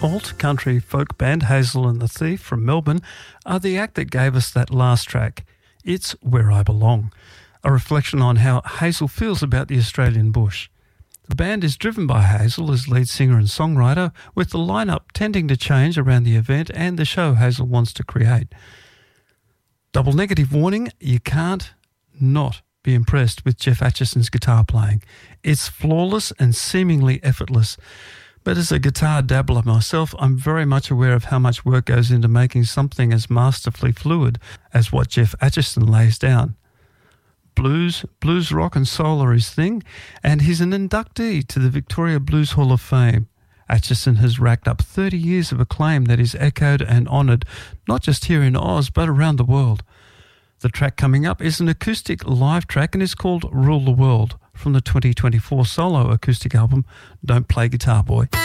alt-country folk band Hazel and the Thief from Melbourne are the act that gave us that last track, It's Where I Belong, a reflection on how Hazel feels about the Australian bush. The band is driven by Hazel as lead singer and songwriter, with the lineup tending to change around the event and the show Hazel wants to create. Double negative warning, you can't not be impressed with Jeff Atchison's guitar playing. It's flawless and seemingly effortless. But as a guitar dabbler myself, I'm very much aware of how much work goes into making something as masterfully fluid as what Jeff Atchison lays down. Blues, rock and soul are his thing, and he's an inductee to the Victoria Blues Hall of Fame. Atchison has racked up 30 years of acclaim that is echoed and honoured, not just here in Oz, but around the world. The track coming up is an acoustic live track and is called Rule the World, from the 2024 solo acoustic album Don't Play Guitar Boy.